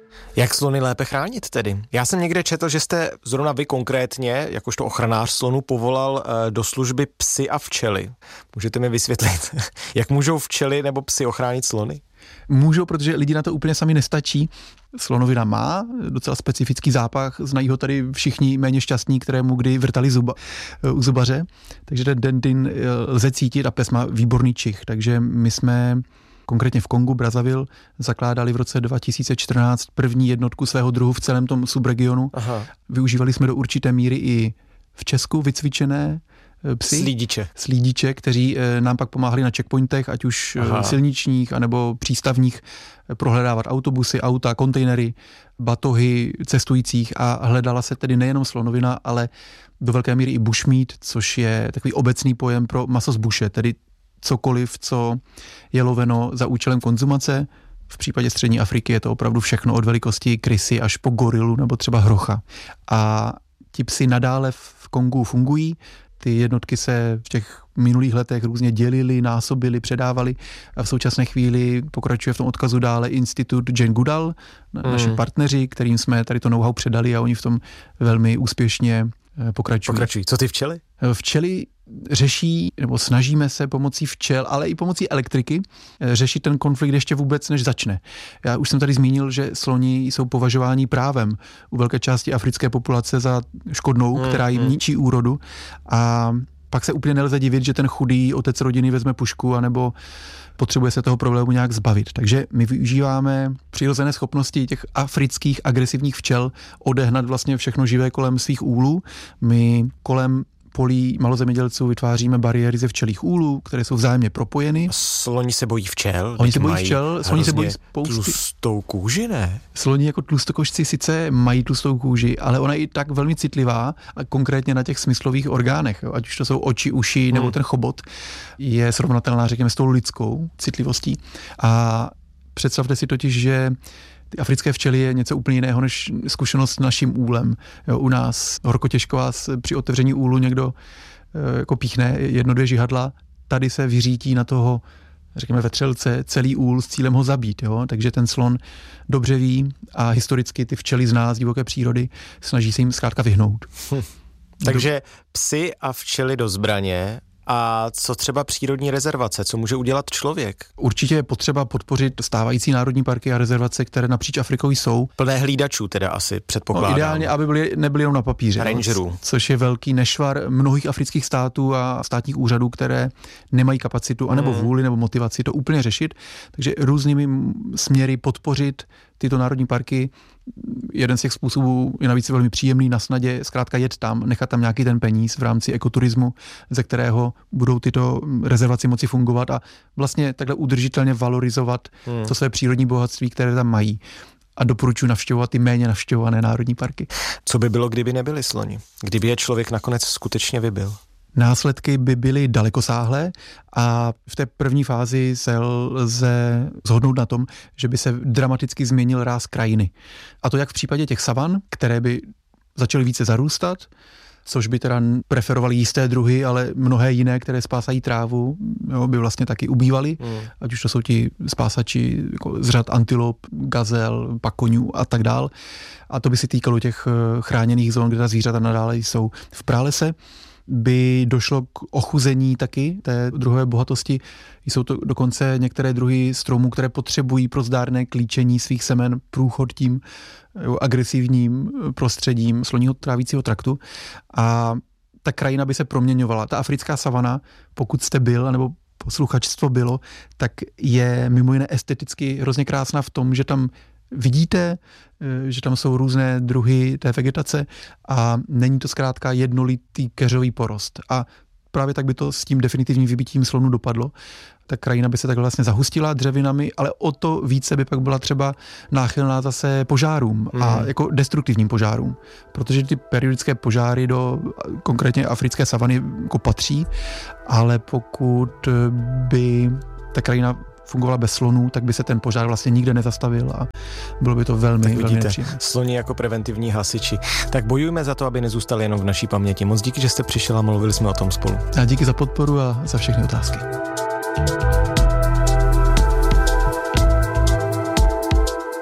Jak slony lépe chránit tedy? Já jsem někde četl, že jste zrovna vy konkrétně, jakožto ochranář slonů, povolal do služby psy a včely. Můžete mi vysvětlit, jak můžou včely nebo psy ochránit slony? Můžou, protože lidi na to úplně sami nestačí. Slonovina má docela specifický zápach, znají ho tady všichni méně šťastní, kterému kdy vrtali u zubaře, takže ten dentin lze cítit a pes má výborný čich, takže my jsme konkrétně v Kongu, Brazzaville, zakládali v roce 2014 první jednotku svého druhu v celém tom subregionu. Aha. Využívali jsme do určité míry i v Česku vycvičené psy. Slídiče, kteří nám pak pomáhali na checkpointech, ať už silničních, anebo přístavních, prohledávat autobusy, auta, kontejnery, batohy cestujících a hledala se tedy nejenom slonovina, ale do velké míry i bushmeat, což je takový obecný pojem pro maso z buše, tedy cokoliv, co je loveno za účelem konzumace. V případě střední Afriky je to opravdu všechno od velikosti krysy až po gorilu nebo třeba hrocha. A ti psi nadále v Kongu fungují. Ty jednotky se v těch minulých letech různě dělily, násobily, předávaly a v současné chvíli pokračuje v tom odkazu dále institut Jane Goodall, naši partneři, kterým jsme tady to know-how předali a oni v tom velmi úspěšně pokračují. Co ty včely? Včely řeší, nebo snažíme se pomocí včel, ale i pomocí elektriky řešit ten konflikt ještě vůbec, než začne. Já už jsem tady zmínil, že sloni jsou považováni právem u velké části africké populace za škodnou, která jim ničí úrodu a pak se úplně nelze divit, že ten chudý otec rodiny vezme pušku anebo potřebuje se toho problému nějak zbavit. Takže my využíváme přirozené schopnosti těch afrických agresivních včel odehnat vlastně všechno živé kolem svých úlů. My kolem polí malozemědělců vytváříme bariéry ze včelích úlů, které jsou vzájemně propojeny. Sloni se bojí včel? Oni se bojí včel, sloni se bojí spousty. Tlustou kůži, ne? Sloni jako tlustokošci sice mají tlustou kůži, ale ona je i tak velmi citlivá a konkrétně na těch smyslových orgánech, ať už to jsou oči, uši nebo ten chobot, je srovnatelná, řekněme, s tou lidskou citlivostí. A představte si totiž, že ty africké včely je něco úplně jiného než zkušenost s naším úlem. Jo, u nás horko těžko vás při otevření úlu někdo jako píchne 1-2 žihadla, tady se vyřítí na toho, řekněme, vetřelce celý úl s cílem ho zabít. Jo? Takže ten slon dobře ví a historicky ty včely zná z divoké přírody, snaží se jim zkrátka vyhnout. Takže psy a včely do zbraně. A co třeba přírodní rezervace? Co může udělat člověk? Určitě je potřeba podpořit stávající národní parky a rezervace, které napříč Afrikou jsou. Plné hlídačů teda asi předpokládám. No, ideálně, aby nebyly jenom na papíře. Rangerů. Což je velký nešvar mnohých afrických států a státních úřadů, které nemají kapacitu, anebo vůli, nebo motivaci to úplně řešit. Takže různými směry podpořit tyto národní parky. Jeden z těch způsobů je navíc velmi příjemný, na snadě zkrátka jet tam, nechat tam nějaký ten peníz v rámci ekoturismu, ze kterého budou tyto rezervace moci fungovat a vlastně takhle udržitelně valorizovat to své přírodní bohatství, které tam mají. A doporučuji navštěvovat ty méně navštěvované národní parky. Co by bylo, kdyby nebyli sloni? Kdyby je člověk nakonec skutečně vybil? Následky by byly dalekosáhlé a v té první fázi se lze shodnout na tom, že by se dramaticky změnil ráz krajiny. A to jak v případě těch savan, které by začaly více zarůstat, což by teda preferovali jisté druhy, ale mnohé jiné, které spásají trávu, jo, by vlastně taky ubývaly. Ať už to jsou ti spásači jako z řad antilop, gazel, pakoňů a tak dál. A to by se týkalo těch chráněných zón, kde ta zvířata nadále jsou. V pralese by došlo k ochuzení taky té druhové bohatosti. Jsou to dokonce některé druhy stromů, které potřebují pro zdárné klíčení svých semen průchod tím agresivním prostředím sloního trávicího traktu. A ta krajina by se proměňovala. Ta africká savana, pokud jste byl, nebo posluchačstvo bylo, tak je mimo jiné esteticky hrozně krásná v tom, že tam vidíte, že tam jsou různé druhy té vegetace a není to zkrátka jednolitý keřový porost. A právě tak by to s tím definitivním vybitím slonu dopadlo. Ta krajina by se takhle vlastně zahustila dřevinami, ale o to více by pak byla třeba náchylná zase požárům a jako destruktivním požárům. Protože ty periodické požáry do konkrétně africké savany jako patří, ale pokud by ta krajina fungovala bez slonů, tak by se ten požár vlastně nikde nezastavil a bylo by to velmi nepříjemné. Sloni jako preventivní hasiči. Tak bojujme za to, aby nezůstali jenom v naší paměti. Moc díky, že jste přišel a mluvili jsme o tom spolu. A díky za podporu a za všechny otázky.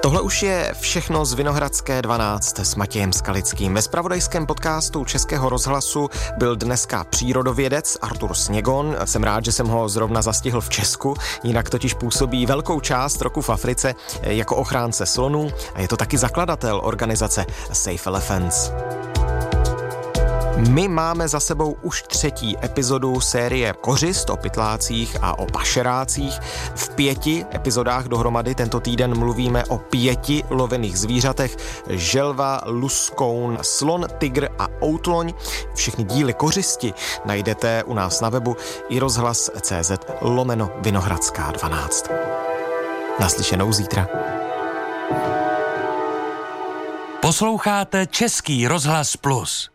Tohle už je všechno z Vinohradské 12 s Matějem Skalickým. Ve zpravodajském podcastu Českého rozhlasu byl dneska přírodovědec Artur Sněgon. Jsem rád, že jsem ho zrovna zastihl v Česku, jinak totiž působí velkou část roku v Africe jako ochránce slonů a je to taky zakladatel organizace Safe Elephants. My máme za sebou už 3. epizodu série Kořist o pytlácích a o pašerácích. V 5 epizodách dohromady tento týden mluvíme o 5 lovených zvířatech: želva, luskoun, slon, tygr a outloň. Všechny díly Kořisti najdete u nás na webu iRozhlas.cz/Vinohradská 12. Naslyšenou zítra. Posloucháte Český rozhlas Plus.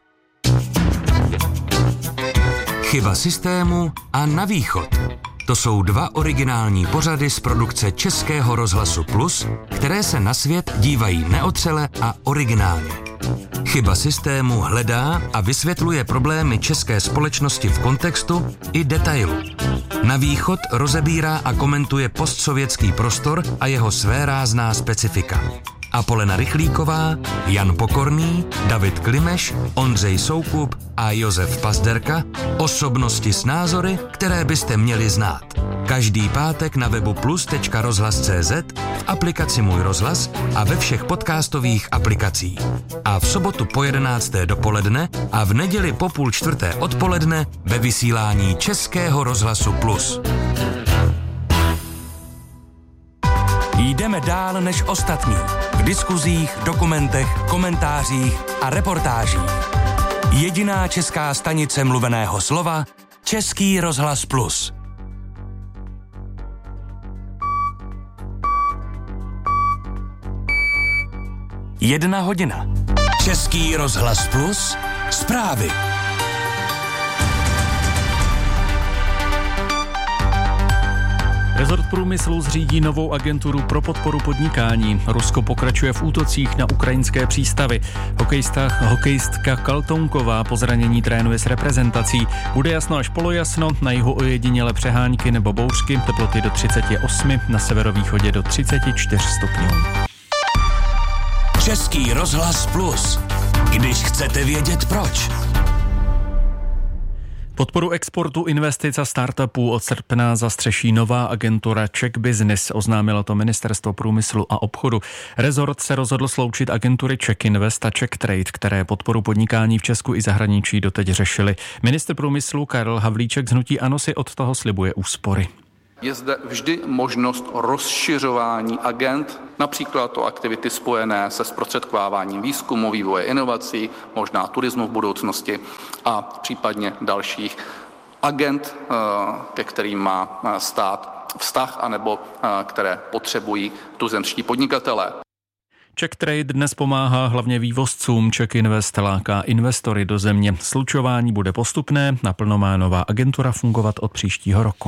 Chyba systému a Na východ. To jsou 2 originální pořady z produkce Českého rozhlasu Plus, které se na svět dívají neotřele a originálně. Chyba systému hledá a vysvětluje problémy české společnosti v kontextu i detailu. Na východ rozebírá a komentuje postsovětský prostor a jeho svérázná specifika. Apolena Rychlíková, Jan Pokorný, David Klimeš, Ondřej Soukup a Josef Pazderka, osobnosti s názory, které byste měli znát. Každý pátek na webu plus.rozhlas.cz, v aplikaci Můj rozhlas a ve všech podcastových aplikacích. A v sobotu po 11. dopoledne a v neděli po 3:30 odpoledne ve vysílání Českého rozhlasu Plus. Jdeme dál než ostatní. V diskuzích, dokumentech, komentářích a reportážích. Jediná česká stanice mluveného slova, Český rozhlas Plus. 1 hodina. Český rozhlas Plus. Zprávy. Rezort průmyslu zřídí novou agenturu pro podporu podnikání. Rusko pokračuje v útocích na ukrajinské přístavy. Hokejistka Kaltounková po zranění trénuje s reprezentací. Bude jasno až polojasno, na jihu ojediněle přehánky nebo bouřky, teploty do 38, na severovýchodě do 34 stupňů. Český rozhlas Plus. Když chcete vědět proč. Podporu exportu, investic a startupů od srpna zastřeší nová agentura Czech Business, oznámilo to Ministerstvo průmyslu a obchodu. Rezort se rozhodl sloučit agentury Czech Invest a Czech Trade, které podporu podnikání v Česku i zahraničí doteď řešily. Ministr průmyslu Karel Havlíček z hnutí ANO si od toho slibuje úspory. Je zde vždy možnost rozšiřování agent, například o aktivity spojené se zprostředkováváním výzkumu, vývoje inovací, možná turismu v budoucnosti a případně dalších agent, ke kterým má stát vztah anebo které potřebují tuzemští podnikatelé. Czech Trade dnes pomáhá hlavně vývozcům, Czech Invest láká investory do země. Slučování bude postupné, naplno má nová agentura fungovat od příštího roku.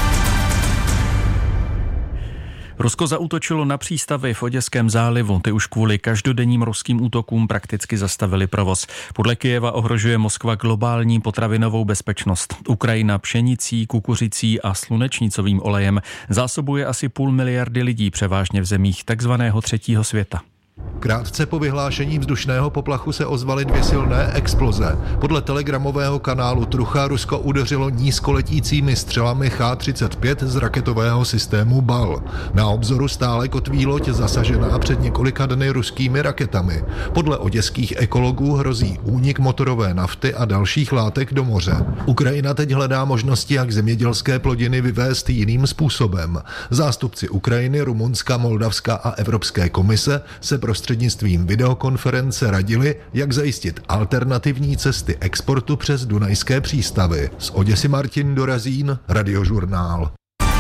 Rusko zaútočilo na přístavy v Oděském zálivu. Ty už kvůli každodenním ruským útokům prakticky zastavili provoz. Podle Kyjeva ohrožuje Moskva globální potravinovou bezpečnost. Ukrajina pšenicí, kukuřicí a slunečnicovým olejem zásobuje asi 500 miliardy lidí, převážně v zemích takzvaného třetího světa. Krátce po vyhlášení vzdušného poplachu se ozvaly 2 silné exploze. Podle telegramového kanálu Trucha Rusko udeřilo nízkoletícími střelami Ch-35 z raketového systému BAL. Na obzoru stále kotví loď zasažená před několika dny ruskými raketami. Podle oděských ekologů hrozí únik motorové nafty a dalších látek do moře. Ukrajina teď hledá možnosti, jak zemědělské plodiny vyvést jiným způsobem. Zástupci Ukrajiny, Rumunska, Moldavska a Evropské komise se prostřednictvím videokonference radili, jak zajistit alternativní cesty exportu přes dunajské přístavy. Z Oděsy Martin Dorazín, Radiožurnál.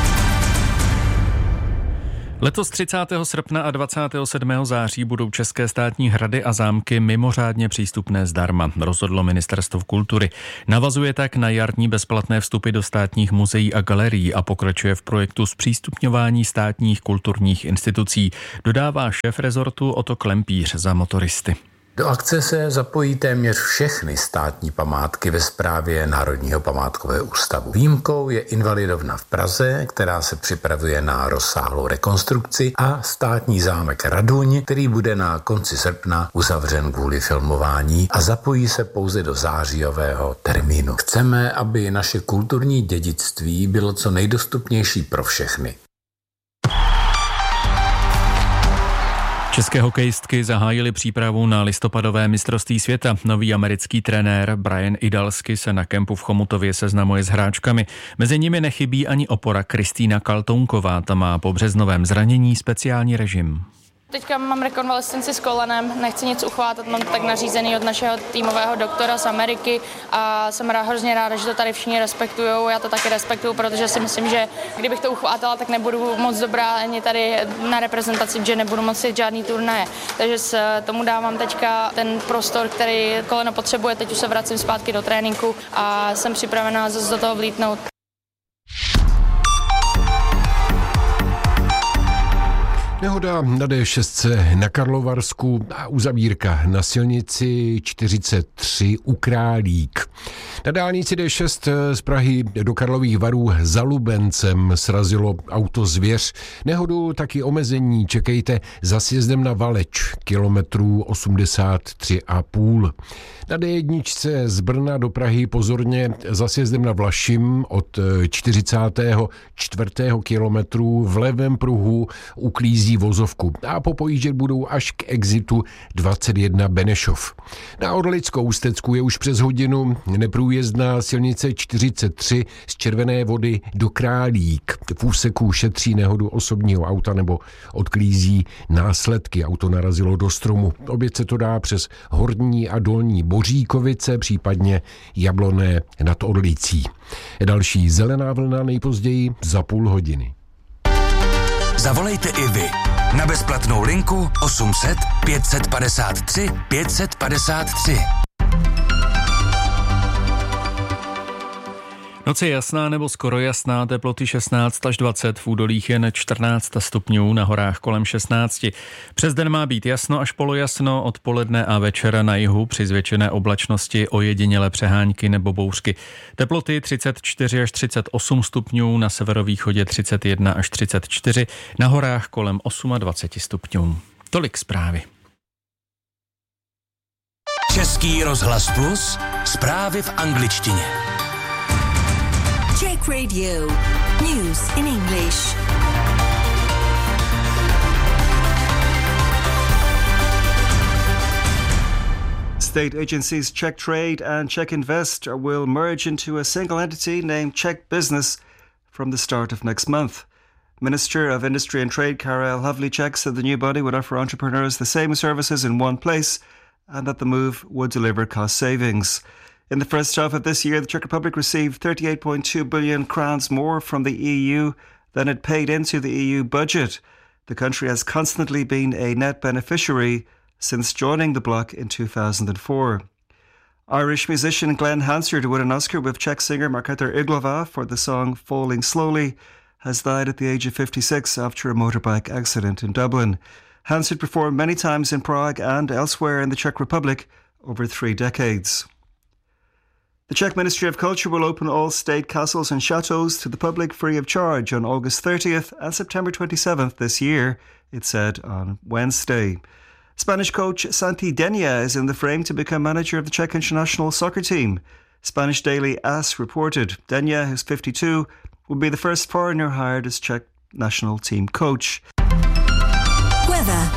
Letos 30. srpna a 27. září budou české státní hrady a zámky mimořádně přístupné zdarma, rozhodlo Ministerstvo kultury. Navazuje tak na jarní bezplatné vstupy do státních muzeí a galerií a pokračuje v projektu zpřístupňování státních kulturních institucí, dodává šéf rezortu Otto Klempíř za Motoristy. Do akce se zapojí téměř všechny státní památky ve správě Národního památkového ústavu. Výjimkou je Invalidovna v Praze, která se připravuje na rozsáhlou rekonstrukci, a státní zámek Raduň, který bude na konci srpna uzavřen kvůli filmování a zapojí se pouze do zářijového termínu. Chceme, aby naše kulturní dědictví bylo co nejdostupnější pro všechny. České hokejistky zahájily přípravu na listopadové mistrovství světa. Nový americký trenér Brian Idalsky se na kempu v Chomutově seznamuje s hráčkami. Mezi nimi nechybí ani opora Kristýna Kaltounková, ta má po březnovém zranění speciální režim. Teďka mám rekonvalescenci s kolenem, nechci nic uchvátat, mám to tak nařízený od našeho týmového doktora z Ameriky a jsem hrozně ráda, že to tady všichni respektujou, já to taky respektuju, protože si myslím, že kdybych to uchvátala, tak nebudu moc dobrá ani tady na reprezentaci, že nebudu moc jít žádný turnaje. Takže tomu dávám teďka ten prostor, který koleno potřebuje, teď už se vracím zpátky do tréninku a jsem připravená zase do toho vlítnout. Nehoda na D6 na Karlovarsku a uzavírka na silnici 43 u Králík. Na dálnici D6 z Prahy do Karlových Varů za Lubencem srazilo auto Zvěř. Nehodu taky omezení čekejte za sjezdem na Valeč, kilometrů 83,5. Na D1 z Brna do Prahy pozorně za sjezdem na Vlašim od 44. kilometru v levém pruhu uklízí vozovku a popojíždět budou až k exitu 21 Benešov. Na Orlickou Ústecku je už přes hodinu neprůjezdná silnice 43 z Červené Vody do Králík. V úseku šetří nehodu osobního auta nebo odklízí následky. Auto narazilo do stromu. Oběť se to dá přes Horní a Dolní Boříkovice, případně Jabloné nad Orlicí. Další zelená vlna nejpozději za půl hodiny. Zavolejte i vy na bezplatnou linku 800 553 553. Noc je jasná nebo skoro jasná, teploty 16 až 20, v údolích jen 14 stupňů, na horách kolem 16. Přes den má být jasno až polojasno, odpoledne a večera na jihu při zvětšené oblačnosti ojedinělé přehánky nebo bouřky. Teploty 34 až 38 stupňů, na severovýchodě 31 až 34, na horách kolem 28 stupňů. Tolik zprávy. Český rozhlas Plus, zprávy v angličtině. Czech Radio. News in English. State agencies Czech Trade and Czech Invest will merge into a single entity named Czech Business from the start of next month. Minister of Industry and Trade Karel Havlíček said the new body would offer entrepreneurs the same services in one place and that the move would deliver cost savings. In the first half of this year, the Czech Republic received 38.2 billion crowns more from the EU than it paid into the EU budget. The country has constantly been a net beneficiary since joining the bloc in 2004. Irish musician Glenn Hansard, who won an Oscar with Czech singer Markéta Irglová for the song Falling Slowly, has died at the age of 56 after a motorbike accident in Dublin. Hansard performed many times in Prague and elsewhere in the Czech Republic over 3 decades. The Czech Ministry of Culture will open all state castles and chateaux to the public free of charge on August 30th and September 27th this year, it said on Wednesday. Spanish coach Santi Denia is in the frame to become manager of the Czech international soccer team. Spanish daily AS reported Denia, who's 52, will be the first foreigner hired as Czech national team coach. Weather.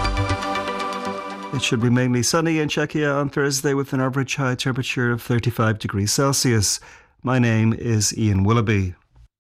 It should be mainly sunny in Czechia on Thursday with an average high temperature of 35 degrees Celsius. My name is Ian Willoughby.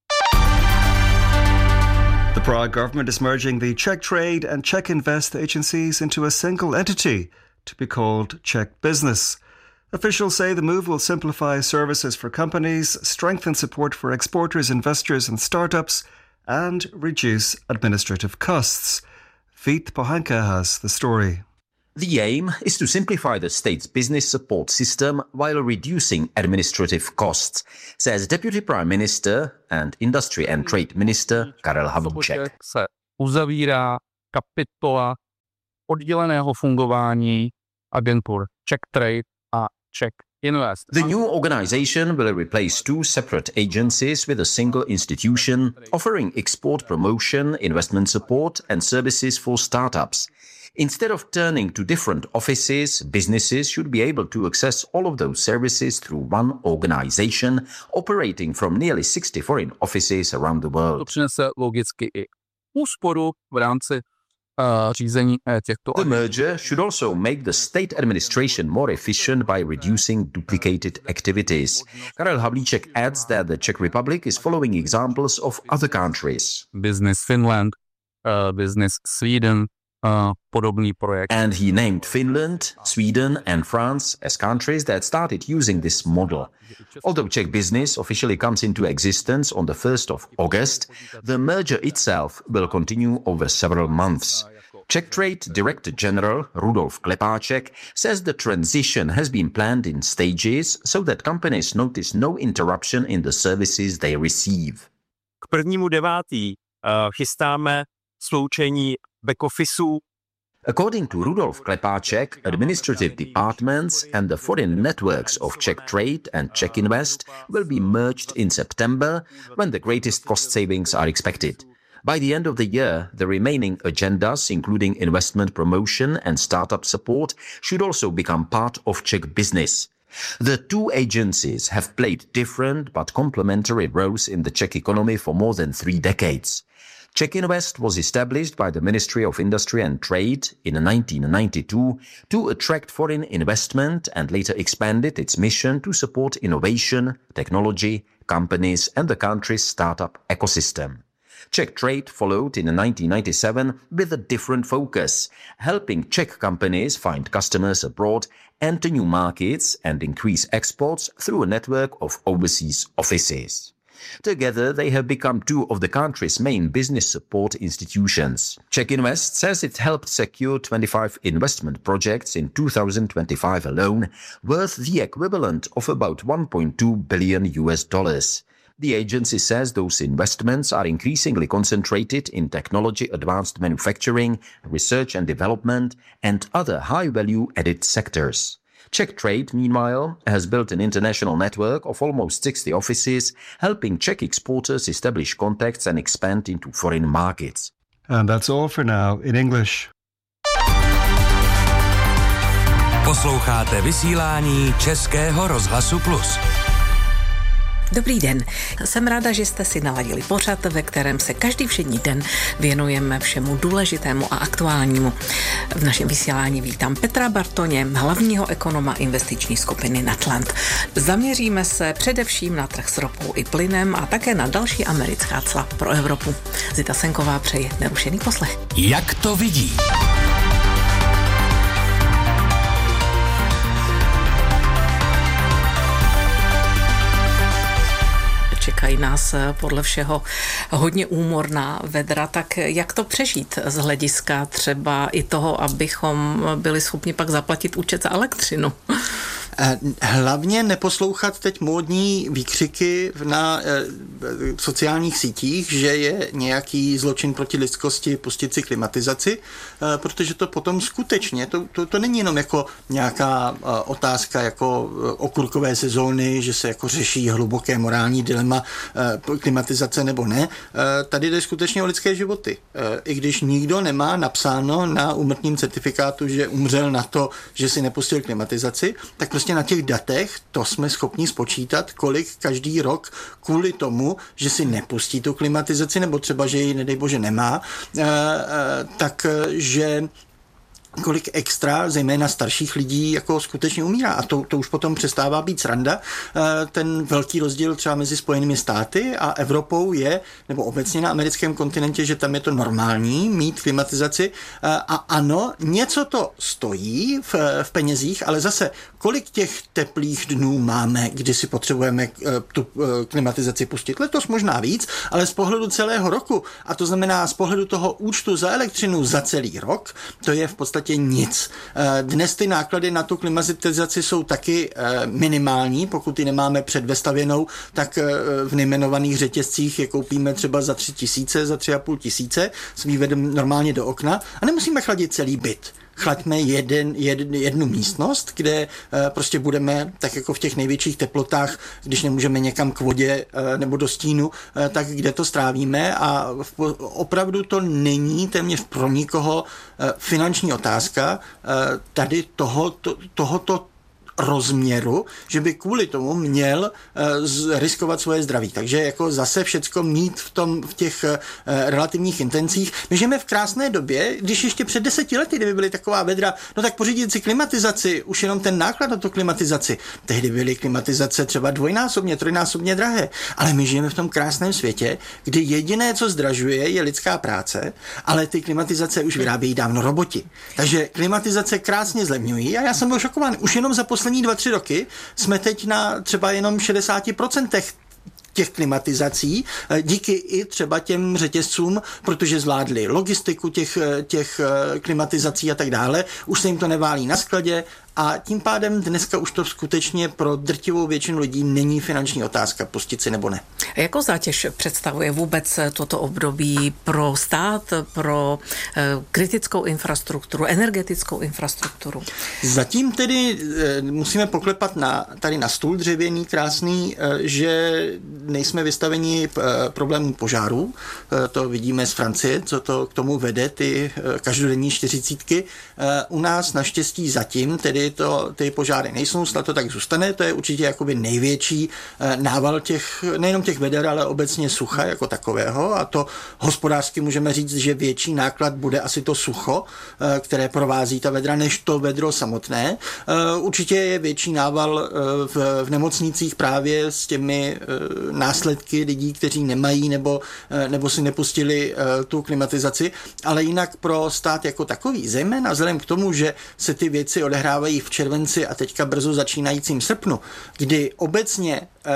The Prague government is merging the Czech Trade and Czech Invest agencies into a single entity to be called Czech Business. Officials say the move will simplify services for companies, strengthen support for exporters, investors and startups, and reduce administrative costs. Vít Pohanka has the story. The aim is to simplify the state's business support system while reducing administrative costs, says Deputy Prime Minister and Industry and Trade Minister Karel Havlíček. Se uzavírá kapitola odděleného fungování agentur Czech Trade a Czech Invest. The new organization will replace two separate agencies with a single institution, offering export promotion, investment support, and services for startups. Instead of turning to different offices, businesses should be able to access all of those services through one organization operating from nearly 60 foreign offices around the world. To přinese logicky i úsporu v rámci řízení těchto. The merger should also make the state administration more efficient by reducing duplicated activities. Karel Havlíček adds that the Czech Republic is following examples of other countries. Business Finland, Business Sweden, podobný projekt. And he named Finland, Sweden and France as countries that started using this model. Although Czech Business officially comes into existence on the 1st of August, the merger itself will continue over several months. Czech Trade Director General Rudolf Klepáček says the transition has been planned in stages so that companies notice no interruption in the services they receive. K 1.9. Chystáme sloučení back-officeů. According to Rudolf Klepáček, administrative departments and the foreign networks of Czech Trade and Czech Invest will be merged in September, when the greatest cost savings are expected. By the end of the year, the remaining agendas, including investment promotion and startup support, should also become part of Czech Business. The two agencies have played different but complementary roles in the Czech economy for more than 3 decades. Czech Invest was established by the Ministry of Industry and Trade in 1992 to attract foreign investment and later expanded its mission to support innovation, technology, companies and the country's startup ecosystem. Czech Trade followed in 1997 with a different focus, helping Czech companies find customers abroad, enter new markets and increase exports through a network of overseas offices. Together, they have become two of the country's main business support institutions. Czech Invest says it helped secure 25 investment projects in 2025 alone, worth the equivalent of about $1.2 billion. The agency says those investments are increasingly concentrated in technology, advanced manufacturing, research and development, and other high-value added sectors. Czech Trade, meanwhile, has built an international network of almost 60 offices, helping Czech exporters establish contacts and expand into foreign markets. And that's all for now in English. Posloucháte vysílání Českého rozhlasu Plus. Dobrý den. Jsem ráda, že jste si naladili pořad, ve kterém se každý všední den věnujeme všemu důležitému a aktuálnímu. V našem vysílání vítám Petra Bartoně, hlavního ekonoma investiční skupiny Natland. Zaměříme se především na trh s ropou i plynem a také na další americká cla pro Evropu. Zita Senková přeje nerušený poslech. Jak to vidí? Čekají nás podle všeho hodně úmorná vedra, tak jak to přežít z hlediska třeba i toho, abychom byli schopni pak zaplatit účet za elektřinu? Hlavně neposlouchat teď módní výkřiky na sociálních sítích, že je nějaký zločin proti lidskosti pustit si klimatizaci, protože to potom skutečně, to není jenom jako nějaká otázka jako okurkové sezóny, že se jako řeší hluboké morální dilema klimatizace nebo ne. Tady jde skutečně o lidské životy. I když nikdo nemá napsáno na úmrtním certifikátu, že umřel na to, že si nepustil klimatizaci, tak prostě na těch datech to jsme schopni spočítat, kolik každý rok kvůli tomu, že si nepustí tu klimatizaci, nebo třeba, že ji, nedej bože, nemá, takže kolik extra, zejména starších lidí, jako skutečně umírá. A to už potom přestává být sranda. Ten velký rozdíl třeba mezi Spojenými státy a Evropou je, nebo obecně na americkém kontinentě, že tam je to normální mít klimatizaci. A ano, něco to stojí v penězích, ale zase, kolik těch teplých dnů máme, kdy si potřebujeme tu klimatizaci pustit? Letos možná víc, ale z pohledu celého roku, a to znamená z pohledu toho účtu za elektřinu za celý rok, to je v podstatě nic. Dnes ty náklady na tu klimatizaci jsou taky minimální, pokud ji nemáme předvestavěnou, tak v nejmenovaných řetězcích je koupíme třeba za 3 000, za 3 500, s vývedem normálně do okna a nemusíme chladit celý byt. chlaďme jednu místnost, kde prostě budeme tak jako v těch největších teplotách, když nemůžeme někam k vodě nebo do stínu, tak kde to strávíme a opravdu to není téměř pro nikoho finanční otázka tady tohoto rozměru, že by kvůli tomu měl riskovat svoje zdraví. Takže jako zase všecko mít v těch relativních intencích. My žijeme v krásné době, když ještě před 10 lety, kdyby byly taková vedra, no tak pořídit si klimatizaci, už jenom ten náklad na tu klimatizaci. Tehdy byly klimatizace třeba dvojnásobně, trojnásobně drahé. Ale my žijeme v tom krásném světě, kdy jediné, co zdražuje, je lidská práce, ale ty klimatizace už vyrábějí dávno roboti. Takže klimatizace krásně zlevňují a já jsem byl šokován. Už jenom za poslední 2-3 roky jsme teď na třeba jenom 60% těch klimatizací, díky i třeba těm řetězcům, protože zvládli logistiku těch klimatizací a tak dále, už se jim to neválí na skladě a tím pádem dneska už to skutečně pro drtivou většinu lidí není finanční otázka, pustit si nebo ne. A jakou zátěž představuje vůbec toto období pro stát, pro kritickou infrastrukturu, energetickou infrastrukturu? Zatím tedy musíme poklepat tady na stůl dřevěný, krásný, že nejsme vystaveni problémům požárů. To vidíme z Francie, co to k tomu vede, ty každodenní 40. U nás naštěstí zatím tedy ty požáry nejsou, snad to tak zůstane, to je určitě jakoby největší nával nejenom těch veder, ale obecně sucha jako takového a to hospodářsky můžeme říct, že větší náklad bude asi to sucho, které provází ta vedra, než to vedro samotné. Určitě je větší nával v nemocnicích právě s těmi následky lidí, kteří nemají nebo si nepustili tu klimatizaci, ale jinak pro stát jako takový, zejména vzhledem k tomu, že se ty věci odehrávají v červenci a teďka brzo začínajícím srpnu, kdy obecně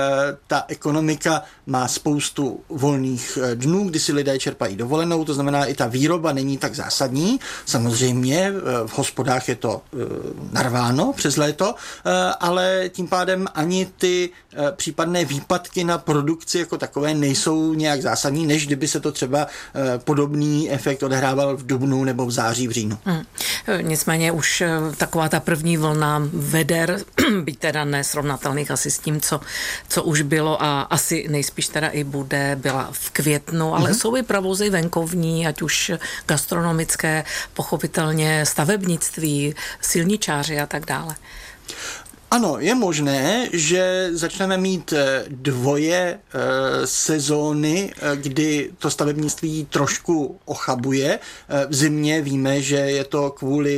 ta ekonomika má spoustu volných dnů, kdy si lidé čerpají dovolenou, to znamená i ta výroba není tak zásadní. Samozřejmě v hospodách je to narváno přes léto, ale tím pádem ani ty případné výpadky na produkci jako takové nejsou nějak zásadní, než kdyby se to třeba podobný efekt odehrával v dubnu nebo v září, v říjnu. Nicméně už taková ta první vlna veder, byť teda nesrovnatelných asi s tím, co už bylo a asi nejspíš teda i byla v květnu, ale jsou i provozy venkovní, ať už gastronomické, pochopitelně stavebnictví, silničáři a tak dále. Ano, je možné, že začneme mít dvoje sezóny, kdy to stavebnictví trošku ochabuje. V zimě víme, že je to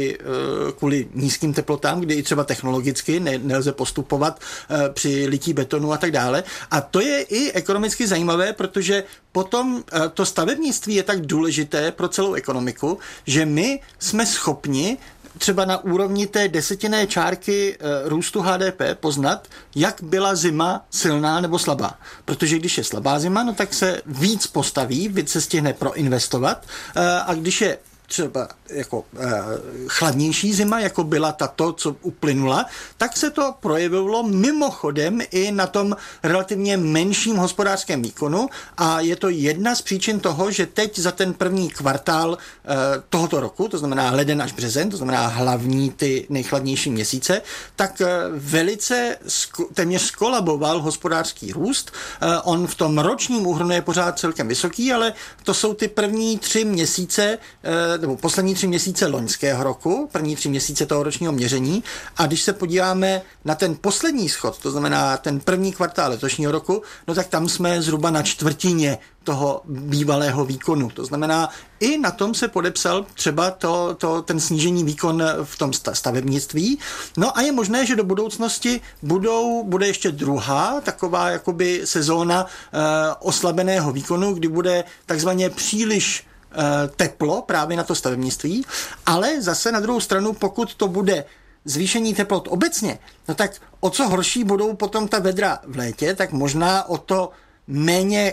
kvůli nízkým teplotám, kdy i třeba technologicky nelze postupovat při lití betonu a tak dále. A to je i ekonomicky zajímavé, protože potom to stavebnictví je tak důležité pro celou ekonomiku, že my jsme schopni třeba na úrovni té desetinné čárky růstu HDP poznat, jak byla zima silná nebo slabá. Protože když je slabá zima, no tak se víc postaví, víc se stihne proinvestovat a když je třeba jako chladnější zima, jako byla tato, co uplynula, tak se to projevilo mimochodem i na tom relativně menším hospodářském výkonu a je to jedna z příčin toho, že teď za ten první kvartál tohoto roku, to znamená leden až březen, to znamená hlavní ty nejchladnější měsíce, tak velice téměř skolaboval hospodářský růst. On v tom ročním úhrnu je pořád celkem vysoký, ale to jsou ty první 3 měsíce nebo poslední 3 měsíce loňského roku, první 3 měsíce toho ročního měření a když se podíváme na ten poslední schod, to znamená ten první kvartál letošního roku, no tak tam jsme zhruba na čtvrtině toho bývalého výkonu. To znamená, i na tom se podepsal třeba ten snížený výkon v tom stavebnictví. No a je možné, že do budoucnosti bude ještě druhá taková jakoby sezóna oslabeného výkonu, kdy bude takzvaně příliš teplo právě na to stavebnictví, ale zase na druhou stranu, pokud to bude zvýšení teplot obecně, no tak o co horší budou potom ta vedra v létě, tak možná o to méně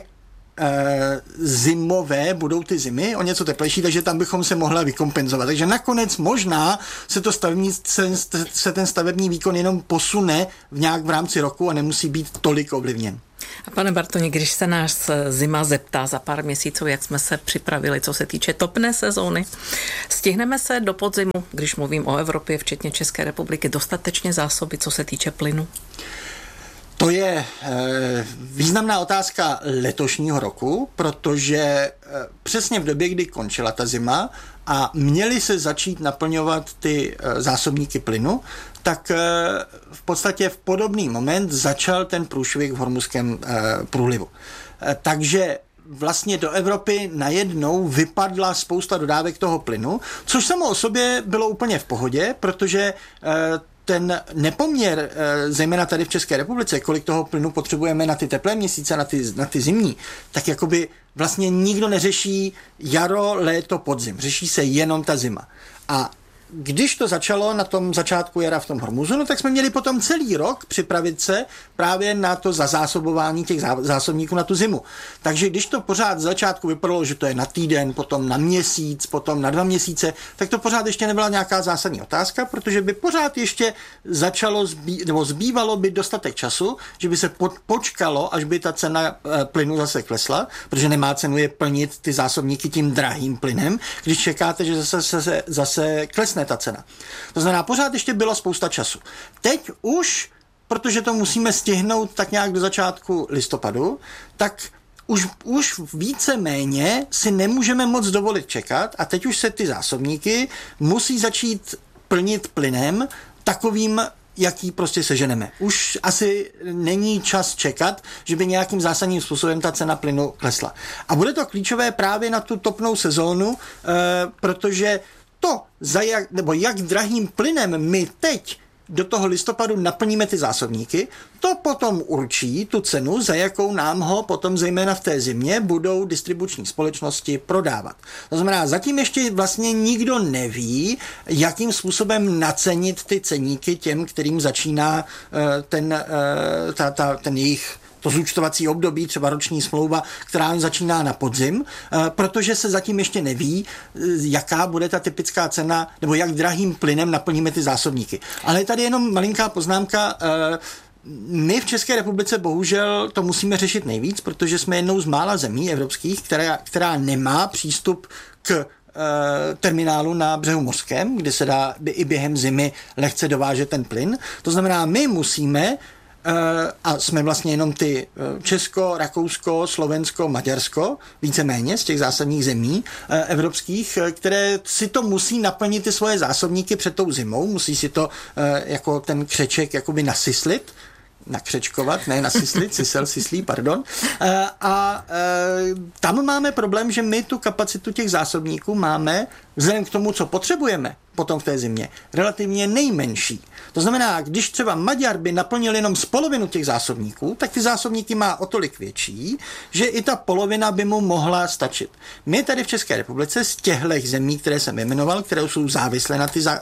zimové budou ty zimy, o něco teplejší, takže tam bychom se mohla vykompenzovat. Takže nakonec možná se ten stavební výkon jenom posune v rámci roku a nemusí být tolik ovlivněn. A pane Bartoni, když se nás zima zeptá za pár měsíců, jak jsme se připravili, co se týče topné sezóny, stihneme se do podzimu, když mluvím o Evropě, včetně České republiky, dostatečně zásoby, co se týče plynu? To je významná otázka letošního roku, protože přesně v době, kdy končila ta zima a měly se začít naplňovat ty zásobníky plynu, tak v podstatě v podobný moment začal ten průšvih v Hormuzském průlivu. Takže vlastně do Evropy najednou vypadla spousta dodávek toho plynu, což samo o sobě bylo úplně v pohodě, protože ten nepoměr, zejména tady v České republice, kolik toho plynu potřebujeme na ty teplé měsíce, na ty zimní, tak jakoby vlastně nikdo neřeší jaro, léto, podzim. Řeší se jenom ta zima. A když to začalo na tom začátku jara v tom Hormuzu, no tak jsme měli potom celý rok připravit se právě na to zazásobování těch zásobníků na tu zimu. Takže když to pořád z začátku vypadalo, že to je na týden, potom na měsíc, potom na 2 měsíce, tak to pořád ještě nebyla nějaká zásadní otázka, protože by pořád ještě začalo zbývalo by dostatek času, že by se počkalo, až by ta cena plynu zase klesla, protože nemá cenu je plnit ty zásobníky tím drahým plynem, když čekáte, že zase klesne ta cena. To znamená, pořád ještě bylo spousta času. Teď už, protože to musíme stihnout tak nějak do začátku listopadu, tak už víceméně si nemůžeme moc dovolit čekat a teď už se ty zásobníky musí začít plnit plynem takovým, jaký prostě seženeme. Už asi není čas čekat, že by nějakým zásadním způsobem ta cena plynu klesla. A bude to klíčové právě na tu topnou sezónu, protože to, jak drahým plynem my teď do toho listopadu naplníme ty zásobníky, to potom určí tu cenu, za jakou nám ho potom zejména v té zimě budou distribuční společnosti prodávat. To znamená, zatím ještě vlastně nikdo neví, jakým způsobem nacenit ty ceníky těm, kterým začíná ten jejich to zúčtovací období, třeba roční smlouva, která začíná na podzim, protože se zatím ještě neví, jaká bude ta typická cena, nebo jak drahým plynem naplníme ty zásobníky. Ale je tady jenom malinká poznámka. My v České republice bohužel to musíme řešit nejvíc, protože jsme jednou z mála zemí evropských, která nemá přístup k terminálu na břehu mořském, kde se dá i během zimy lehce dovážet ten plyn. To znamená, my musíme a jsme vlastně jenom ty Česko, Rakousko, Slovensko, Maďarsko, víceméně z těch zásadních zemí evropských, které si to musí naplnit ty svoje zásobníky před tou zimou, musí si to jako ten křeček jakoby nasyslit, nakřečkovat, ne nasyslit, syslí, pardon. Tam máme problém, že my tu kapacitu těch zásobníků máme, vzhledem k tomu, co potřebujeme potom v té zimě, relativně nejmenší. To znamená, když třeba Maďar by naplnil jenom z polovinu těch zásobníků, tak ty zásobníky má o tolik větší, že i ta polovina by mu mohla stačit. My tady v České republice z těchto zemí, které jsem jmenoval, které jsou závislé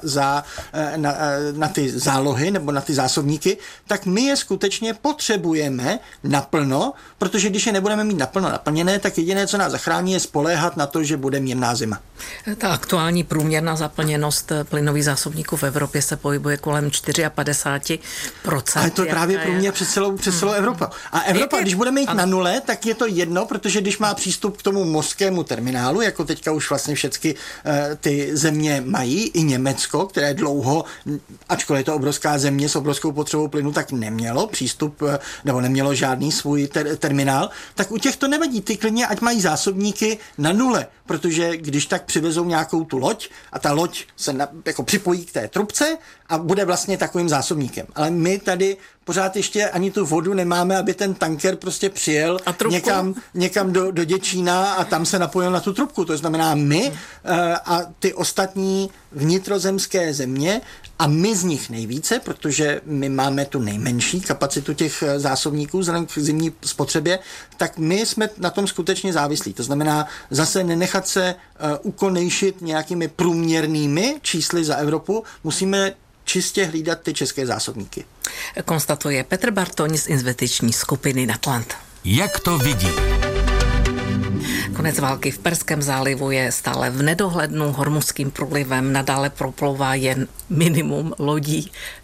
na ty zálohy nebo na ty zásobníky, tak my je skutečně potřebujeme naplno, protože když je nebudeme mít naplno naplněné, tak jediné, co nás zachrání, je spoléhat na to, že bude mírná zima. Ta aktuální průměrná zaplněnost plynových zásobníků v Evropě se pohybuje kolem 54%. Ale to je právě průměr přes celou Evropu. A Evropa, když budeme jít na nule, tak je to jedno, protože když má přístup k tomu mořskému terminálu, jako teďka už vlastně všechny ty země mají, i Německo, které dlouho, ačkoliv je to obrovská země s obrovskou potřebou plynu, tak nemělo přístup, nebo nemělo žádný svůj terminál, tak u těch to nevadí. Ty klidně, ať mají zásobníky na nule, protože když tak přivezou nějakou tu loď a ta loď se jako připojí k té trubce a bude vlastně takovým zásobníkem. Ale my tady pořád ještě ani tu vodu nemáme, aby ten tanker prostě přijel někam do Děčína a tam se napojil na tu trubku. To znamená my a ty ostatní vnitrozemské země a my z nich nejvíce, protože my máme tu nejmenší kapacitu těch zásobníků vzhledem k zimní spotřebě, tak my jsme na tom skutečně závislí. To znamená zase nenechat se ukonejšit nějakými průměrnými čísly za Evropu, musíme čistě hlídat ty české zásobníky. Konstatuje Petr Bartoň z investiční skupiny Natland. Jak to vidí? Konec války v Perském zálivu je stále v nedohlednu. Hormuzským průlivem nadále proplouvá jen minimum lodí.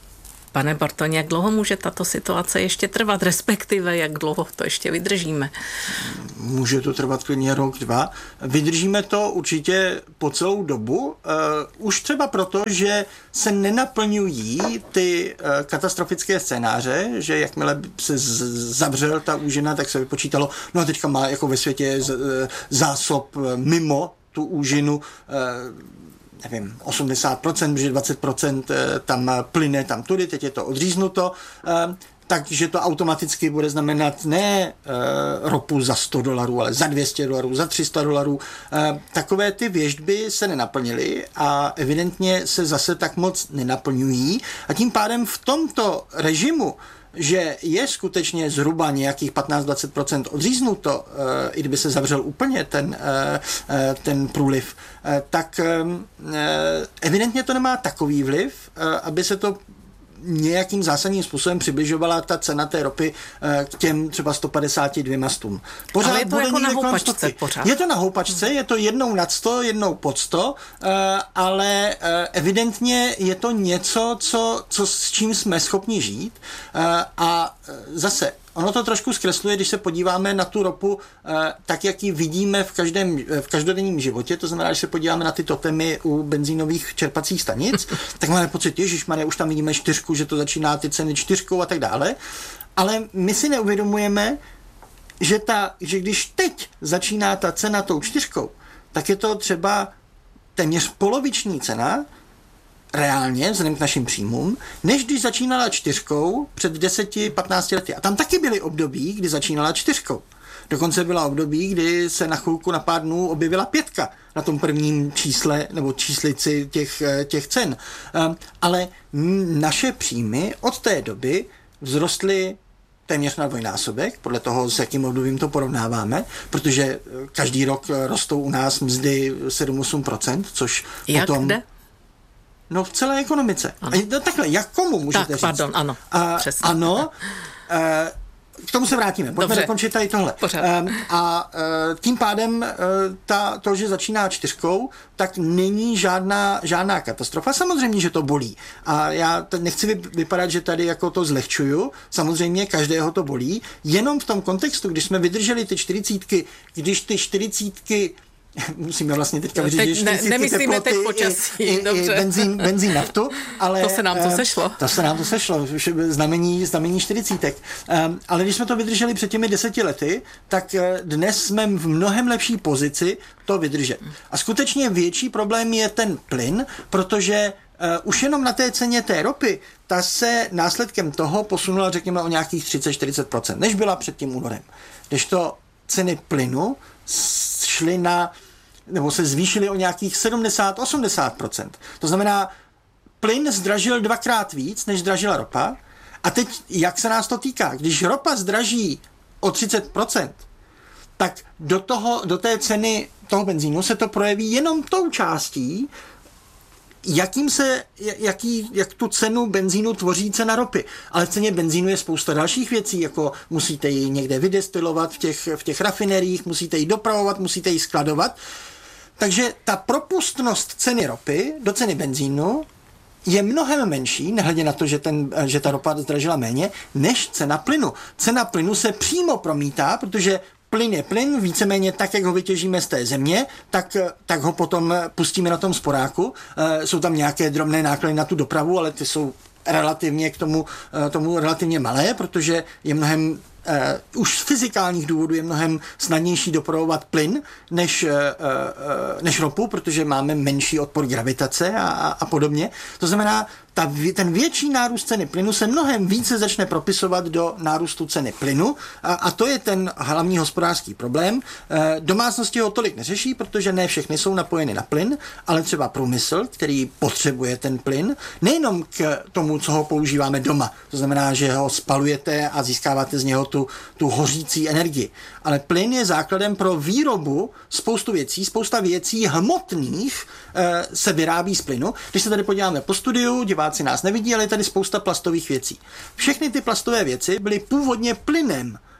Pane Bartoň, jak dlouho může tato situace ještě trvat, respektive jak dlouho to ještě vydržíme? Může to trvat klidně rok, 2. Vydržíme to určitě po celou dobu. Už třeba proto, že se nenaplňují ty katastrofické scénáře, že jakmile se zavřel ta úžina, tak se vypočítalo, no a teďka má jako ve světě zásob mimo tu úžinu, nevím, 80%, protože 20% tam plyne tam tudy, teď je to odříznuto, takže to automaticky bude znamenat ne ropu za $100, ale za $200, za $300. Takové ty věštby se nenaplnily a evidentně se zase tak moc nenaplňují a tím pádem v tomto režimu, že je skutečně zhruba nějakých 15-20% odříznuto, i kdyby se zavřel úplně ten průliv, tak evidentně to nemá takový vliv, aby se to nějakým zásadním způsobem přibližovala ta cena té ropy k těm třeba 152 stům. Pořád ale je to jako na houpačce pořád. Je to na houpačce, je to jednou nad 100, jednou pod 100, ale evidentně je to něco, s čím jsme schopni žít a zase ono to trošku zkresluje, když se podíváme na tu ropu tak, jak ji vidíme v každodenním životě, to znamená, když se podíváme na ty totemy u benzínových čerpacích stanic, tak máme pocit, ježišmarja, už tam vidíme 4, že to začíná ty ceny 4 a tak dále, ale my si neuvědomujeme, že když teď začíná ta cena tou 4, tak je to třeba téměř poloviční cena, reálně, vzhledem k našim příjmům, než když začínala 4 před 10-15 lety. A tam taky byly období, kdy začínala 4. Dokonce byla období, kdy se na chvilku na pár dnů objevila 5 na tom prvním čísle nebo číslici těch cen. Ale naše příjmy od té doby vzrostly téměř na dvojnásobek, podle toho, s jakým obdobím to porovnáváme, protože každý rok rostou u nás mzdy 7-8%, což jak potom... Kde? No v celé ekonomice. No takhle, jak komu můžete říct? Pardon, ano. Přesně. Ano, k tomu se vrátíme. Pojďme dokončit tady tohle. Tím pádem to, že začíná 4, tak není žádná katastrofa. Samozřejmě, že to bolí. A já nechci vypadat, že tady jako to zlehčuju. Samozřejmě každého to bolí. Jenom v tom kontextu, když jsme vydrželi ty 40, když ty 40 musíme vlastně teďka vyřídit nemyslíme teď počasí, i benzín, naftu, ale... To se nám to sešlo. To se nám to sešlo, znamení 40. Ale když jsme to vydrželi před těmi 10 lety, tak dnes jsme v mnohem lepší pozici to vydržet. A skutečně větší problém je ten plyn, protože už jenom na té ceně té ropy, ta se následkem toho posunula, řekněme, o nějakých 30-40%, než byla před tím únorem. Kdežto ceny plynu šly nebo se zvýšily o nějakých 70-80%. To znamená, plyn zdražil 2krát víc, než zdražila ropa. A teď, jak se nás to týká? Když ropa zdraží o 30%, tak do té ceny toho benzínu se to projeví jenom tou částí, jak tu cenu benzínu tvoří cena ropy. Ale v ceně benzínu je spousta dalších věcí, jako musíte ji někde vydestilovat v těch rafineriích, musíte ji dopravovat, musíte ji skladovat. Takže ta propustnost ceny ropy do ceny benzínu je mnohem menší, nehledě na to, že ta ropa zdražila méně, než cena plynu. Cena plynu se přímo promítá, protože plyn je plyn, víceméně tak, jak ho vytěžíme z té země, tak ho potom pustíme na tom sporáku. Jsou tam nějaké drobné náklady na tu dopravu, ale ty jsou relativně k tomu relativně malé, protože je mnohem už z fyzikálních důvodů je mnohem snadnější dopravovat plyn než ropu, protože máme menší odpor gravitace a podobně. To znamená, ten větší nárůst ceny plynu se mnohem více začne propisovat do nárůstu ceny plynu a to je ten hlavní hospodářský problém. Domácnosti ho tolik neřeší, protože ne všechny jsou napojeny na plyn, ale třeba průmysl, který potřebuje ten plyn, nejenom k tomu, co ho používáme doma, to znamená, že ho spalujete a získáváte z něho tu hořící energii. Ale plyn je základem pro výrobu spousta věcí hmotných se vyrábí z plynu. Když se tady podíváme po studiu, diváci nás nevidí, ale je tady spousta plastových věcí. Všechny ty plastové věci byly původně plynem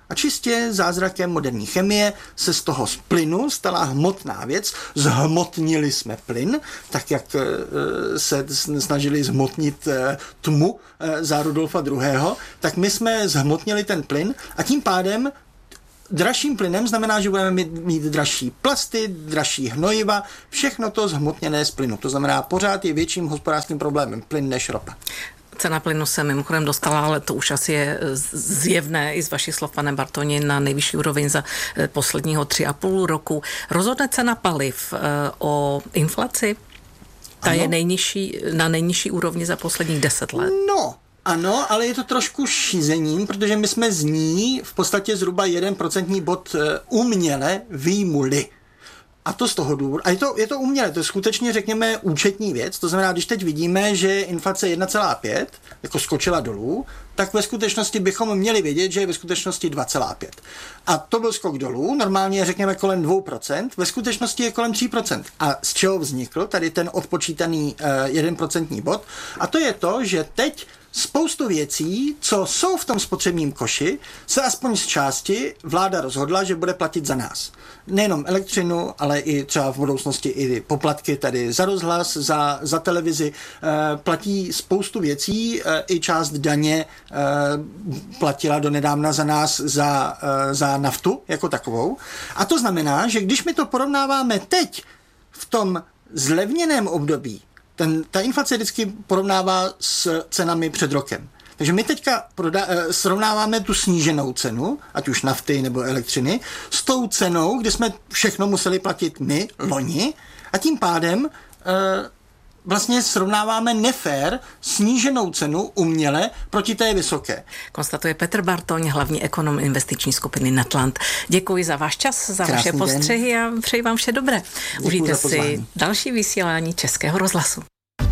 A čistě zázrakem moderní chemie se z toho z plynu stala hmotná věc. Zhmotnili jsme plyn, tak jak se snažili zhmotnit tmu za Rudolfa II., tak my jsme zhmotnili ten plyn a tím pádem dražším plynem znamená, že budeme mít dražší plasty, dražší hnojiva, všechno to zhmotněné z plynu. To znamená, pořád je větším hospodářským problémem plyn než ropa. Cena plynu se mimochodem dostala, ale to už asi je zjevné i z vašich slov, pane Bartoni, na nejvyšší úroveň za posledního 3,5 roku. Rozhodne cena paliv o inflaci? Ta je na nejnižší úrovni za posledních 10 let. No, ano, ale je to trošku šízením, protože my jsme z ní v podstatě zhruba 1% bod uměle vyjmuli. A to z toho důvodu. A je to uměle, to je skutečně, řekněme, účetní věc. To znamená, když teď vidíme, že inflace 1,5 jako skočila dolů, tak ve skutečnosti bychom měli vědět, že je ve skutečnosti 2,5. A to byl skok dolů, normálně řekněme kolem 2%, ve skutečnosti je kolem 3%. A z čeho vznikl tady ten odpočítaný 1% bod? A to je to, že teď spoustu věcí, co jsou v tom spotřebním koši, se aspoň z části vláda rozhodla, že bude platit za nás. Nejenom elektřinu, ale i třeba v budoucnosti i poplatky tady za rozhlas, za televizi. Platí spoustu věcí, i část daně platila donedávna za nás za naftu jako takovou. A to znamená, že když my to porovnáváme teď v tom zlevněném období, ta inflace vždycky porovnává s cenami před rokem. Takže my teďka srovnáváme tu sníženou cenu, ať už nafty nebo elektřiny, s tou cenou, kde jsme všechno museli platit my, loni, a tím pádem vlastně srovnáváme nefér sníženou cenu uměle proti té vysoké. Konstatuje Petr Bartoň, hlavní ekonom investiční skupiny Natland. Děkuji za váš čas, za vaše postřehy a přeji vám vše dobré. Užijte si další vysílání Českého rozhlasu.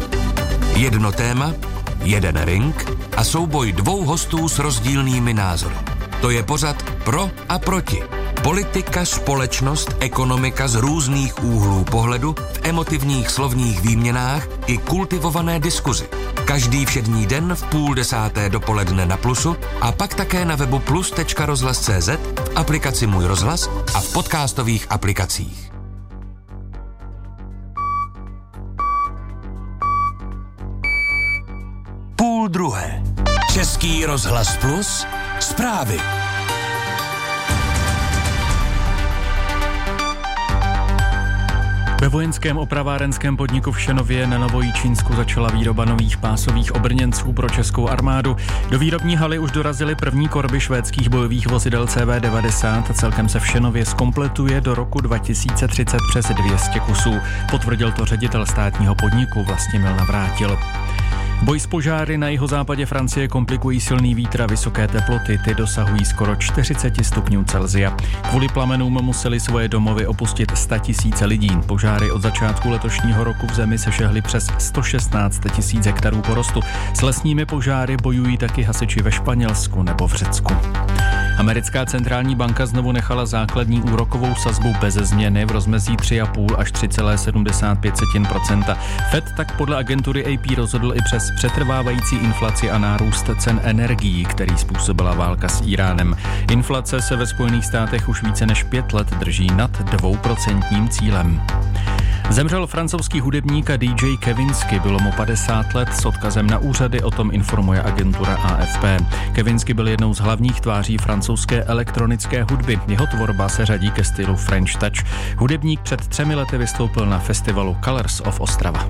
Jedno téma, jeden ring a souboj dvou hostů s rozdílnými názory. To je pořad Pro a proti. Politika, společnost, ekonomika z různých úhlů pohledu, v emotivních slovních výměnách i kultivované diskuzi. Každý všední den v 9:30 dopoledne na Plusu a pak také na webu plus.rozhlas.cz, v aplikaci Můj rozhlas a v podcastových aplikacích. Půl druhé. Český rozhlas Plus. Zprávy. Ve vojenském opravárenském podniku v Šenově na Novojičínsku začala výroba nových pásových obrněnců pro českou armádu. Do výrobní haly už dorazily první korby švédských bojových vozidel CV90 a celkem se v Šenově zkompletuje do roku 2030 přes 200 kusů. Potvrdil to ředitel státního podniku Vlastimil Navrátil. Boj s požáry na jihozápadě Francie komplikují silný vítr a vysoké teploty. Ty dosahují skoro 40 stupňů Celsia. Kvůli plamenům museli svoje domovy opustit 100 000 lidí. Požáry od začátku letošního roku v zemi sešehly přes 116 000 hektarů porostu. S lesními požáry bojují taky hasiči ve Španělsku nebo v Řecku. Americká centrální banka znovu nechala základní úrokovou sazbu beze změny v rozmezí 3,5 až 3,75%. Fed tak podle agentury AP rozhodl i přes přetrvávající inflaci a nárůst cen energií, který způsobila válka s Iránem. Inflace se ve Spojených státech už více než 5 let drží nad 2% cílem. Zemřel francouzský hudebník a DJ Kevinsky, bylo mu 50 let, s odkazem na úřady, o tom informuje agentura AFP. Kevinsky byl jednou z hlavních tváří francouzské elektronické hudby. Jeho tvorba se řadí ke stylu French Touch. Hudebník před 3 lety vystoupil na festivalu Colors of Ostrava.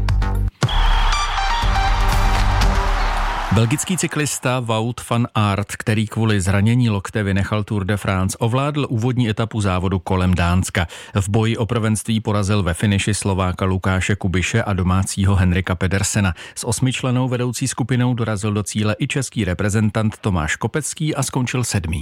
Belgický cyklista Wout van Aert, který kvůli zranění lokte vynechal Tour de France, ovládl úvodní etapu závodu kolem Dánska. V boji o prvenství porazil ve finiši Slováka Lukáše Kubiše a domácího Henrika Pedersena. S 8člennou vedoucí skupinou dorazil do cíle i český reprezentant Tomáš Kopecký a skončil 7.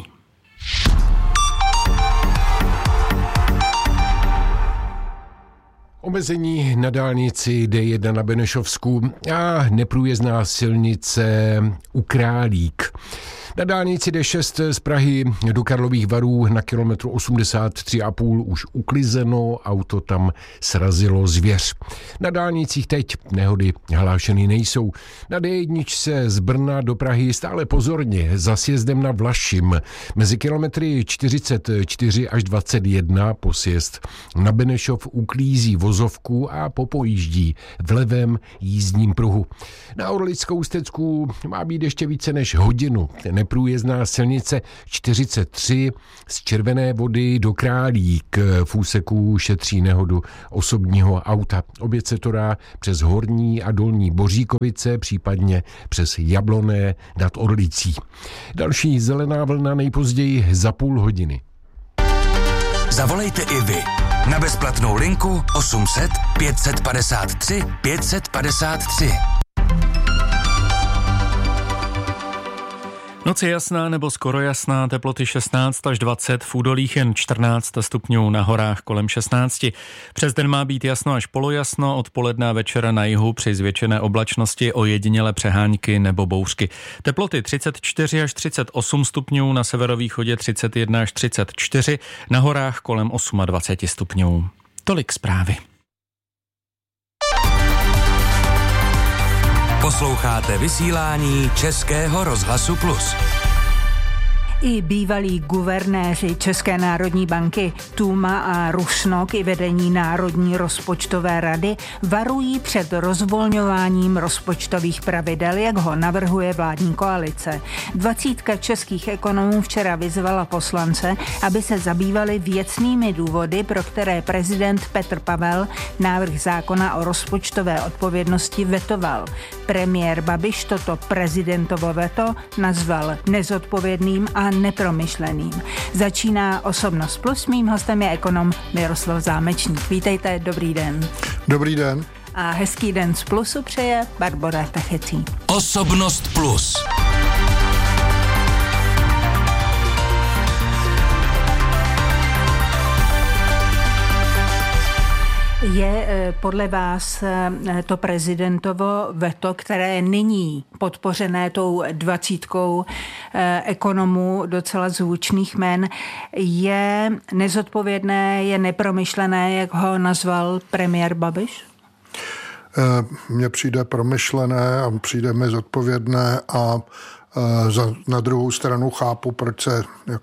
Omezení na dálnici D1 na Benešovsku a neprůjezdná silnice u Králík. Na dálnici D6 z Prahy do Karlových Varů na kilometru 83,5 už uklizeno, auto tam srazilo zvěř. Na dálnicích teď nehody hlášeny nejsou. Na D1 z Brna do Prahy stále pozorně za sjezdem na Vlašim. Mezi kilometry 44 až 21 po sjezd na Benešov uklízí vozovku a popojíždí v levém jízdním pruhu. Na Orlickou Stecku má být ještě více než hodinu. Neprůjezdná silnice 43 z Červené Vody do Králík v úseku šetří nehodu osobního auta. Oběd se to dá přes Horní a Dolní Boříkovice, případně přes Jabloné nad Orlicí. Další zelená vlna nejpozději za půl hodiny. Zavolejte i vy na bezplatnou linku 800 553 553. Noc je jasná nebo skoro jasná, teploty 16 až 20, v údolích jen 14 stupňů, na horách kolem 16. Přes den má být jasno až polojasno, odpoledne a večera na jihu při zvětšené oblačnosti ojedinělé přehánky nebo bouřky. Teploty 34 až 38 stupňů, na severovýchodě 31 až 34, na horách kolem 28 stupňů. Tolik zprávy. Posloucháte vysílání Českého rozhlasu Plus. I bývalí guvernéři České národní banky Tůma a Rusnok i vedení Národní rozpočtové rady varují před rozvolňováním rozpočtových pravidel, jak ho navrhuje vládní koalice. 20 českých ekonomů včera vyzvala poslance, aby se zabývali věcnými důvody, pro které prezident Petr Pavel návrh zákona o rozpočtové odpovědnosti vetoval. Premiér Babiš toto prezidentovo veto nazval nezodpovědným a nepromyšleným. Začíná Osobnost Plus, mým hostem je ekonom Miroslav Zámečník. Vítejte, dobrý den. Dobrý den. A hezký den z Plusu přeje Barbora Tachecí. Osobnost Plus. Je podle vás to prezidentovo veto, které je nyní podpořené tou 20 ekonomů docela zvučných jmen, je nezodpovědné, je nepromyšlené, jak ho nazval premiér Babiš? Mně přijde promyšlené a přijde mi zodpovědné a na druhou stranu chápu, proč se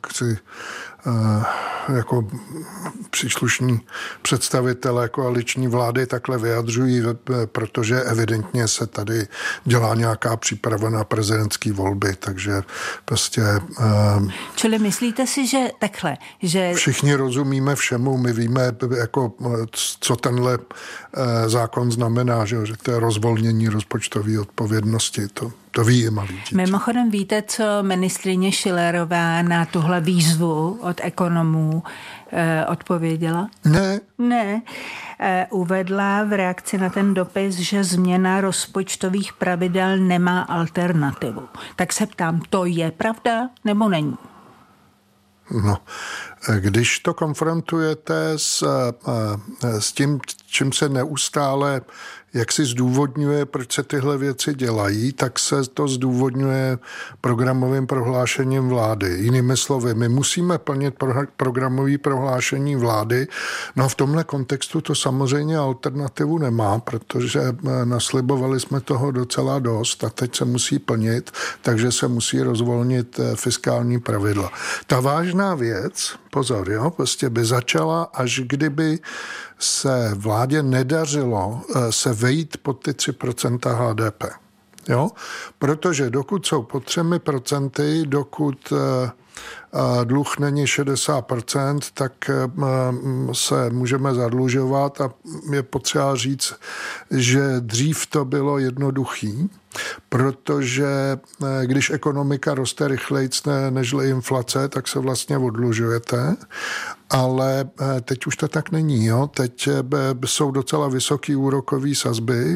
jako příslušní představitelé koaliční vlády takhle vyjadřují, protože evidentně se tady dělá nějaká příprava na prezidentské volby, takže prostě... Čili myslíte si, že takhle, že... Všichni rozumíme všemu, my víme, jako, co tenhle zákon znamená, že to je rozvolnění rozpočtové odpovědnosti, to ví i malí děti. Mimochodem víte, co ministryně Schillerová na tuhle výzvu od ekonomů odpověděla? Ne. Uvedla v reakci na ten dopis, že změna rozpočtových pravidel nemá alternativu. Tak se ptám, to je pravda nebo není? No, když to konfrontujete s tím, čím se neustále jak si zdůvodňuje, proč se tyhle věci dělají, tak se to zdůvodňuje programovým prohlášením vlády. Jinými slovy, my musíme plnit programové prohlášení vlády, no a v tomhle kontextu to samozřejmě alternativu nemá, protože naslibovali jsme toho docela dost a teď se musí plnit, takže se musí rozvolnit fiskální pravidla. Ta vážná věc, pozor, jo, prostě by začala, až kdyby se vládě nedařilo se vejít pod ty 3% HDP. Jo? Protože dokud jsou pod 3%, dokud dluh není 60%, tak se můžeme zadlužovat a je potřeba říct, že dřív to bylo jednoduchý, protože když ekonomika roste rychleji než inflace, tak se vlastně odlužujete, ale teď už to tak není. Jo? Teď jsou docela vysoký úrokový sazby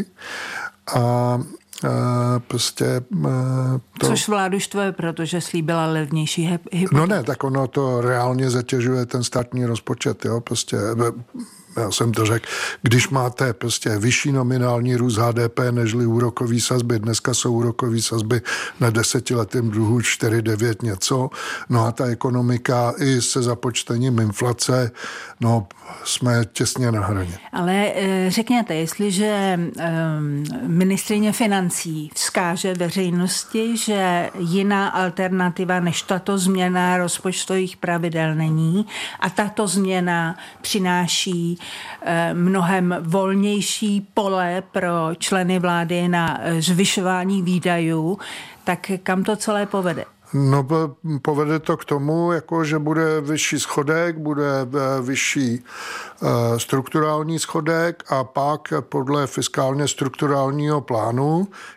a prostě to... Což vládu štve, protože slíbila levnější hypotéky. No ne, tak ono to reálně zatěžuje ten státní rozpočet, jo, prostě Já jsem to řekl, když máte prostě vyšší nominální růst HDP nežli úrokový sazby, dneska jsou úrokový sazby na 10letém dluhu 4,9 něco, no a ta ekonomika i se započtením inflace, no jsme těsně na hraně. Ale řekněte, jestliže ministryně financí vzkáže veřejnosti, že jiná alternativa než tato změna rozpočtových pravidel není a tato změna přináší mnohem volnější pole pro členy vlády na zvyšování výdajů, tak kam to celé povede? No, povede to k tomu, jako, že bude vyšší schodek, bude vyšší strukturální schodek a pak podle fiskálně strukturálního plánu